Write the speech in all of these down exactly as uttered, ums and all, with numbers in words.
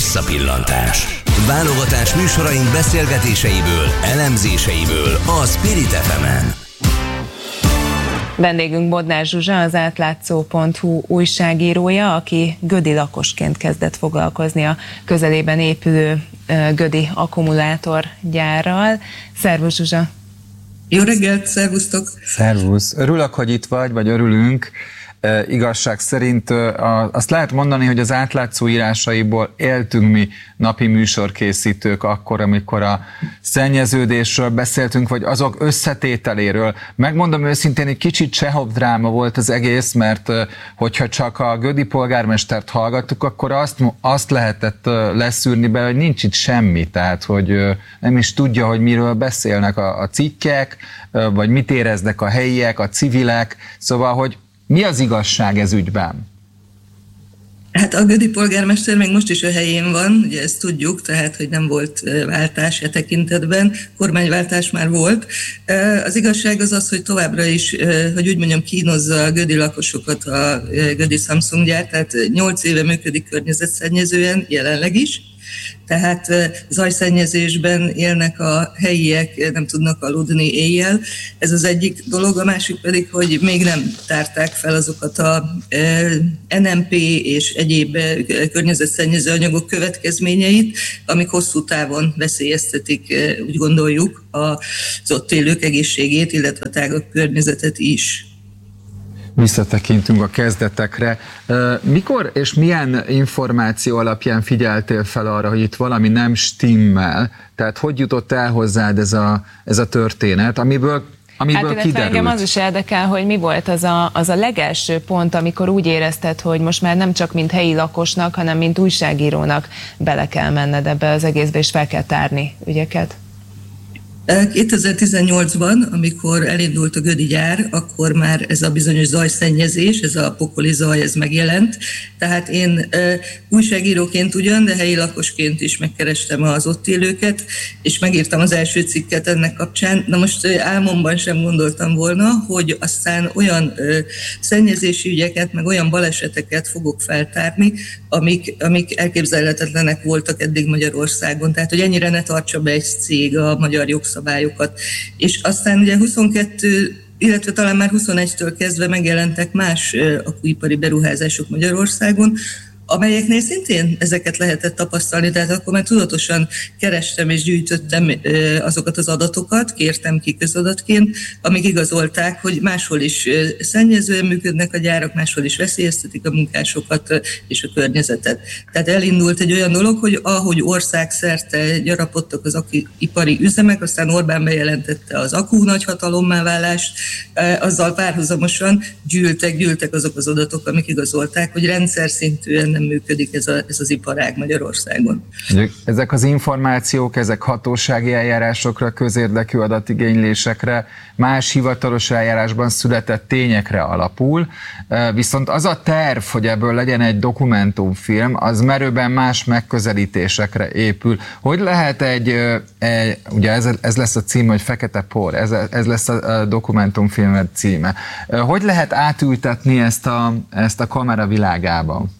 Visszapillantás. Válogatás műsoraink beszélgetéseiből, elemzéseiből a Spirit ef emen. Vendégünk Bodnár Zsuzsa, az átlátszó pont hu újságírója, aki gödi lakosként kezdett foglalkozni a közelében épülő gödi akkumulátorgyárral. Szervusz, Zsuzsa! Jó reggelt, szervusztok! Szervusz! Örülök, hogy itt vagy, vagy örülünk. E, igazság szerint a, azt lehet mondani, hogy az átlátszó írásaiból éltünk mi napi műsorkészítők akkor, amikor a szennyeződésről beszéltünk, vagy azok összetételéről. Megmondom őszintén, egy kicsit Csehov dráma volt az egész, mert hogyha csak a gödi polgármestert hallgattuk, akkor azt, azt lehetett leszűrni be, hogy nincs itt semmi, tehát hogy nem is tudja, hogy miről beszélnek a, a cikkek, vagy mit éreznek a helyiek, a civilek, szóval, hogy mi az igazság ez ügyben? Hát a gödi polgármester még most is a helyén van, ugye ezt tudjuk, tehát hogy nem volt váltás e tekintetben, kormányváltás már volt. Az igazság az az, hogy továbbra is, hogy úgy mondjam, kínozza a gödi lakosokat a gödi Samsung gyár, tehát nyolc éve működik környezetszennyezően, jelenleg is. Tehát zajszennyezésben élnek a helyiek, nem tudnak aludni éjjel. Ez az egyik dolog, a másik pedig, hogy még nem tárták fel azokat a en em pé és egyéb környezetszennyező anyagok következményeit, amik hosszú távon veszélyeztetik, úgy gondoljuk, az ott élők egészségét, illetve a tágabb környezetet is. Visszatekintünk a kezdetekre. Mikor és milyen információ alapján figyeltél fel arra, hogy itt valami nem stimmel? Tehát hogy jutott el hozzád ez a, ez a történet, amiből, amiből hát, kiderült? Engem az is érdekel, hogy mi volt az a, az a legelső pont, amikor úgy érezted, hogy most már nem csak mint helyi lakosnak, hanem mint újságírónak bele kell menned ebbe az egészbe, és fel kell tárni ügyeket. kétezer-tizennyolcban, amikor elindult a gödi gyár, akkor már ez a bizonyos zajszennyezés, ez a pokoli zaj, ez megjelent. Tehát én uh, újságíróként ugyan, de helyi lakosként is megkerestem az ott élőket, és megírtam az első cikket ennek kapcsán. Na most uh, álmomban sem gondoltam volna, hogy aztán olyan uh, szennyezési ügyeket, meg olyan baleseteket fogok feltárni, amik, amik elképzelhetetlenek voltak eddig Magyarországon. Tehát, hogy ennyire ne tartsa be egy cég a magyar jogszabályokat. És aztán ugye huszonkettő, illetve talán már huszonegytől kezdve megjelentek más akkuipari beruházások Magyarországon, amelyeknél szintén ezeket lehetett tapasztalni, tehát akkor már tudatosan kerestem és gyűjtöttem azokat az adatokat, kértem ki közadatként, amik igazolták, hogy máshol is szennyezően működnek a gyárak, máshol is veszélyeztetik a munkásokat és a környezetet. Tehát elindult egy olyan dolog, hogy ahogy országszerte gyarapodtak az ipari üzemek, aztán Orbán bejelentette az akku nagyhatalommá válást, azzal párhuzamosan gyűltek, gyűltek azok az adatok, amik igazolták, hogy rendszer szintűen nem működik ez, a, ez az iparág Magyarországon. Ezek az információk, ezek hatósági eljárásokra, közérdekű adatigénylésekre, más hivatalos eljárásban született tényekre alapul, viszont az a terv, hogy ebből legyen egy dokumentumfilm, az merőben más megközelítésekre épül. Hogy lehet egy, egy ugye ez, ez lesz a cím, hogy Fekete por, ez, ez lesz a dokumentumfilm címe. Hogy lehet átültetni ezt a, ezt a kamera világában?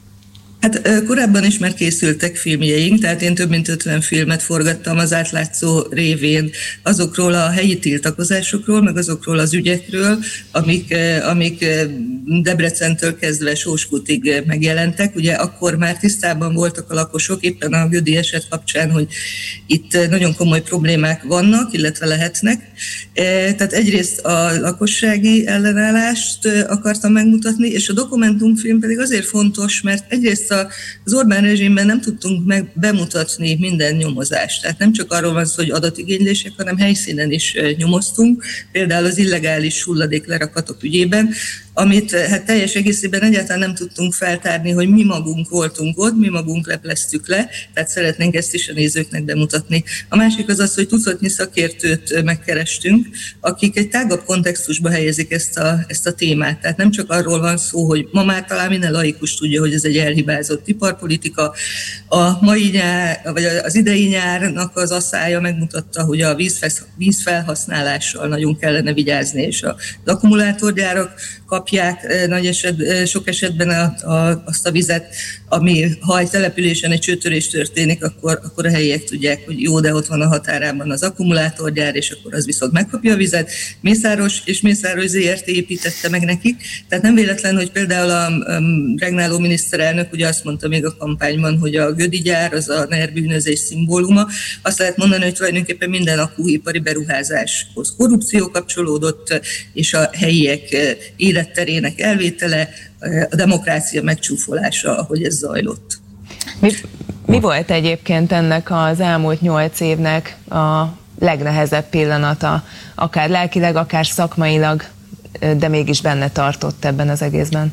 Hát korábban is már készültek filmjeink, tehát én több mint ötven filmet forgattam az átlátszó révén azokról a helyi tiltakozásokról, meg azokról az ügyekről, amik, amik Debrecentől kezdve Sóskútig megjelentek. Ugye akkor már tisztában voltak a lakosok, éppen a gödi eset kapcsán, hogy itt nagyon komoly problémák vannak, illetve lehetnek. Tehát egyrészt a lakossági ellenállást akartam megmutatni, és a dokumentumfilm pedig azért fontos, mert egyrészt az Orbán rezsimben nem tudtunk meg bemutatni minden nyomozást. Tehát nem csak arról van szó, hogy adatigénylések, hanem helyszínen is nyomoztunk, például az illegális hulladéklerakatok ügyében, amit hát teljes egészében egyáltalán nem tudtunk feltárni, hogy mi magunk voltunk ott, mi magunk lepleztük le, tehát szeretnénk ezt is a nézőknek bemutatni. A másik az az, hogy tucatnyi szakértőt megkerestünk, akik egy tágabb kontextusba helyezik ezt a, ezt a témát. Tehát nem csak arról van szó, hogy ma már talán minden laikus tudja, hogy ez egy elhibázott iparpolitika. A mai nyár, vagy az idei nyárnak az asszája megmutatta, hogy a vízfelhasználással nagyon kellene vigyázni, és az akkumulátorgyárak kapcsán kapják nagy eset, sok esetben a, a, azt a vizet, ami ha egy településen egy csőtörés történik, akkor, akkor a helyiek tudják, hogy jó, de ott van a határában az akkumulátorgyár, és akkor az viszont megkapja a vizet. Mészáros és Mészáros zé er té építette meg nekik. Tehát nem véletlen, hogy például a, a regnáló miniszterelnök ugye azt mondta még a kampányban, hogy a Gödi gyár az a NER bűnözés szimbóluma. Azt lehet mondani, hogy tulajdonképpen minden akkuipari beruházáshoz korrupció kapcsolódott, és a helyiek életterének elvétele, a demokrácia megcsúfolása, ahogy ez zajlott. Mi, mi volt egyébként ennek az elmúlt nyolc évnek a legnehezebb pillanata, akár lelkileg, akár szakmailag, de mégis benne tartott ebben az egészben?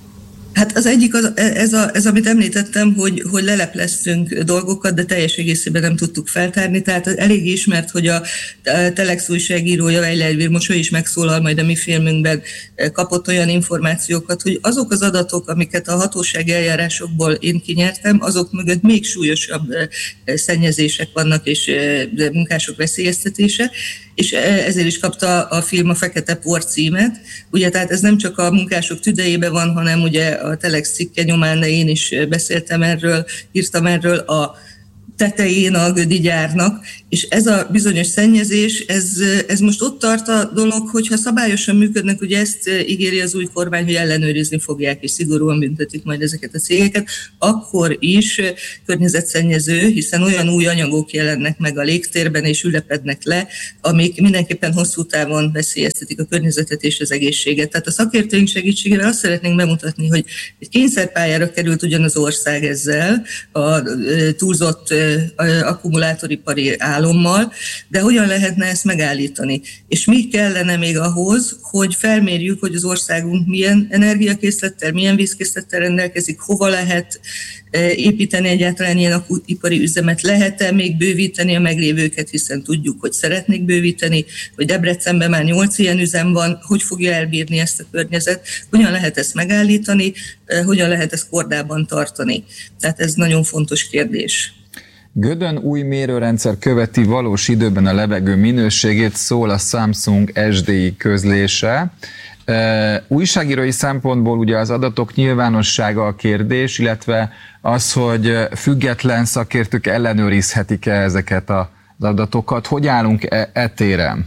Hát az egyik, az, ez, a, ez amit említettem, hogy, hogy lelepleztünk dolgokat, de teljes egészében nem tudtuk feltárni, tehát elég ismert, hogy a Telex újságírója, Weiler Vilmos, ő is megszólal majd a mi filmünkben, kapott olyan információkat, hogy azok az adatok, amiket a hatósági eljárásokból én kinyertem, azok mögött még súlyosabb szennyezések vannak, és munkások veszélyeztetése, és ezért is kapta a film a Fekete Por címet. Ugye, tehát ez nem csak a munkások tüdejében van, hanem ugye a Telex cikke nyomán, de én is beszéltem erről, írtam erről a tetején a Gödi gyárnak, és ez a bizonyos szennyezés, ez, ez most ott tart a dolog, hogyha szabályosan működnek, ugye ezt ígéri az új kormány, hogy ellenőrizni fogják, és szigorúan büntetik majd ezeket a cégeket, akkor is környezetszennyező, hiszen olyan új anyagok jelennek meg a légtérben, és ülepednek le, amik mindenképpen hosszú távon veszélyeztetik a környezetet és az egészséget. Tehát a szakértőink segítségével azt szeretnénk bemutatni, hogy egy kényszerpályára került ugyan az ország ezzel, a túlzott akkumulátoripari álommal, de hogyan lehetne ezt megállítani? És mi kellene még ahhoz, hogy felmérjük, hogy az országunk milyen energiakészlettel, milyen vízkészlettel rendelkezik, hova lehet építeni egyáltalán ilyen ipari üzemet, lehet-e még bővíteni a meglévőket, hiszen tudjuk, hogy szeretnék bővíteni, hogy Debrecenben már nyolc ilyen üzem van, hogy fogja elbírni ezt a környezet, hogyan lehet ezt megállítani, hogyan lehet ezt kordában tartani. Tehát ez nagyon fontos kérdés. Gödön új mérőrendszer követi valós időben a levegő minőségét, szól a Samsung es dé i közlése. E, újságírói szempontból ugye az adatok nyilvánossága a kérdés, illetve az, hogy független szakértők ellenőrizhetik-e ezeket az adatokat. Hogy állunk e, e téren?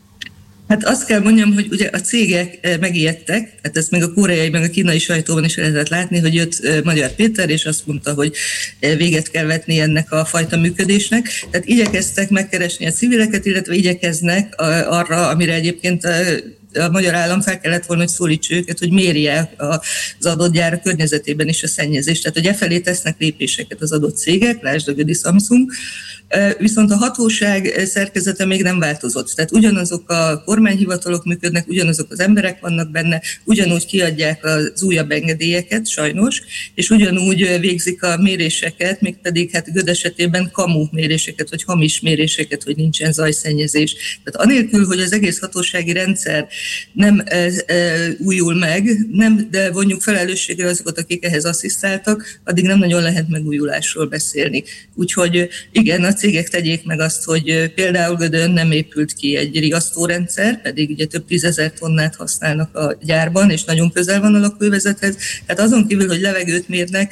Hát azt kell mondjam, hogy ugye a cégek megijedtek, hát ezt még a koreai, meg a kínai sajtóban is lehetett látni, hogy jött Magyar Péter, és azt mondta, hogy véget kell vetni ennek a fajta működésnek. Tehát igyekeztek megkeresni a civileket, illetve igyekeznek arra, amire egyébként a magyar állam fel kellett volna, hogy szólítsa őket, hogy mérje az adott gyár környezetében is a szennyezést. Tehát, hogy e felé tesznek lépéseket az adott cégek, lásd a Gödi Samsung, viszont a hatóság szerkezete még nem változott. Tehát ugyanazok a kormányhivatalok működnek, ugyanazok az emberek vannak benne, ugyanúgy kiadják az újabb engedélyeket, sajnos, és ugyanúgy végzik a méréseket, mégpedig hát Göd esetében kamu méréseket, vagy hamis méréseket, hogy nincsen zajszennyezés. Tehát anélkül, hogy az egész hatósági rendszer nem e, e, újul meg, nem, de vonjuk felelősségre azokat, akik ehhez asszisztáltak, addig nem nagyon lehet megújulásról beszélni. Úgyhogy igen, a cégek tegyék meg azt, hogy például Gödön nem épült ki egy riasztórendszer, pedig ugye több tízezer tonnát használnak a gyárban, és nagyon közel van a lakóövezethez. Tehát azon kívül, hogy levegőt mérnek,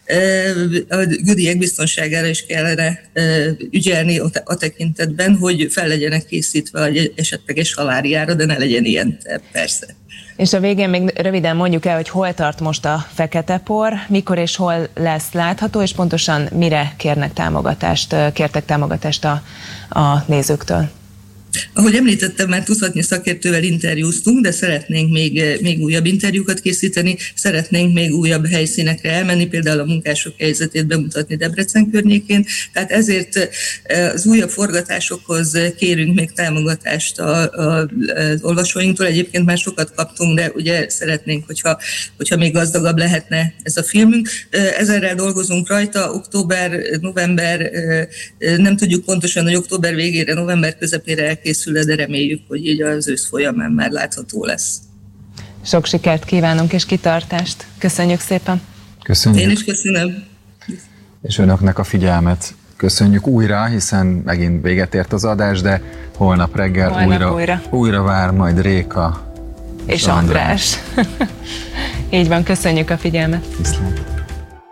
a gödiek biztonságára is kellene ügyelni a tekintetben, hogy fel legyenek készítve egy esetleges haváriára, de ne legyen ilyen, persze. És a végén még röviden mondjuk el, hogy hol tart most a Fekete Por, mikor és hol lesz látható, és pontosan mire kérnek támogatást, kértek támogatást a, a nézőktől. Ahogy említettem, már tucatnyi szakértővel interjúztunk, de szeretnénk még, még újabb interjúkat készíteni, szeretnénk még újabb helyszínekre elmenni, például a munkások helyzetét bemutatni Debrecen környékén. Tehát ezért az újabb forgatásokhoz kérünk még támogatást a, a, az olvasóinktól. Egyébként már sokat kaptunk, de ugye szeretnénk, hogyha, hogyha még gazdagabb lehetne ez a filmünk. Ezerrel dolgozunk rajta, október, november, nem tudjuk pontosan, hogy október végére, november közepére készül, de reméljük, hogy így az ősz folyamán már látható lesz. Sok sikert kívánunk és kitartást. Köszönjük szépen. Köszönjük. Én is köszönöm. És önöknek a figyelmet köszönjük újra, hiszen megint véget ért az adás, de holnap reggel holnap újra, újra. újra vár majd Réka és András. András. Így van, köszönjük a figyelmet. Viszlát.